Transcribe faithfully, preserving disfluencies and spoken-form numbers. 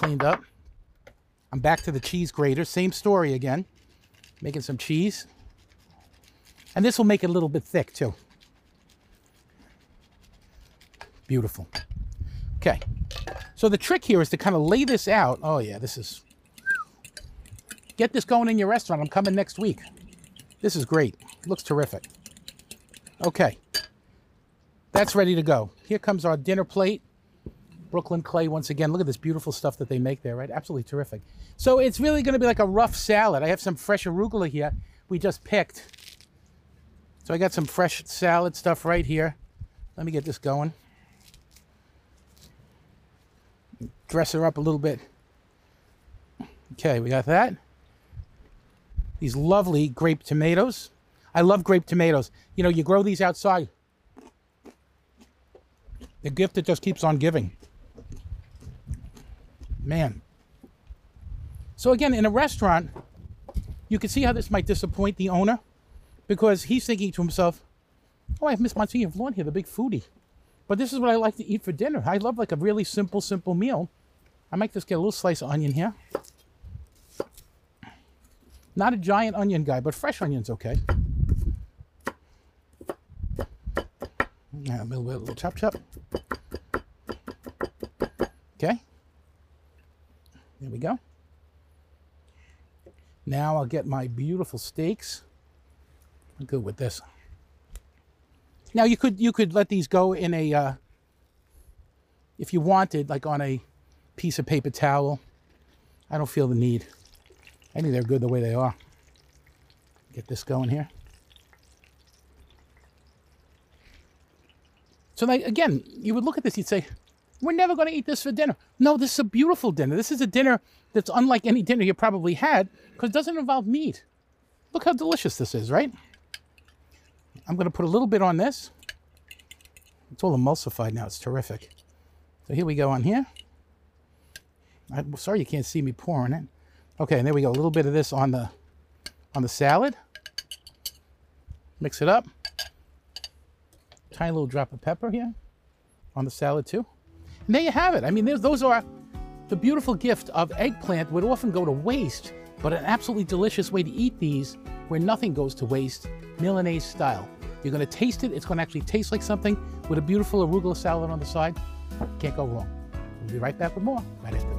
cleaned up. I'm back to the cheese grater. Same story again. Making some cheese. And this will make it a little bit thick too. Beautiful. Okay. So the trick here is to kind of lay this out. Oh yeah, this is... Get this going in your restaurant. I'm coming next week. This is great. Looks terrific. Okay. That's ready to go. Here comes our dinner plate. Brooklyn Clay once again. Look at this beautiful stuff that they make there, right? Absolutely terrific. So it's really going to be like a rough salad. I have some fresh arugula here we just picked. So I got some fresh salad stuff right here. Let me get this going. Dress her up a little bit. Okay, we got that. These lovely grape tomatoes. I love grape tomatoes. You know, you grow these outside. The gift that just keeps on giving. Man. So again, in a restaurant, you can see how this might disappoint the owner, because he's thinking to himself, oh, I have Miss Monsignor Vaughn here, the big foodie. But this is what I like to eat for dinner. I love like a really simple, simple meal. I might just get a little slice of onion here. Not a giant onion guy, but fresh onion's okay. Yeah, a little bit, a little chop chop. Okay. There we go. Now I'll get my beautiful steaks. I'm good with this. Now you could you could let these go in a, uh, if you wanted, like on a piece of paper towel. I don't feel the need. I think they're good the way they are. Get this going here. So like, again, you would look at this, you'd say, we're never going to eat this for dinner. No, this is a beautiful dinner. This is a dinner that's unlike any dinner you probably had, because it doesn't involve meat. Look how delicious this is, right? I'm going to put a little bit on this. It's all emulsified now. It's terrific. So here we go on here. I'm sorry you can't see me pouring it. Okay, and there we go. A little bit of this on the on the salad. Mix it up. Tiny little drop of pepper here on the salad too. And there you have it. I mean, those are the beautiful gift of eggplant. Would often go to waste, but an absolutely delicious way to eat these where nothing goes to waste, Milanese style. You're going to taste it. It's going to actually taste like something with a beautiful arugula salad on the side. Can't go wrong. We'll be right back with more right after this.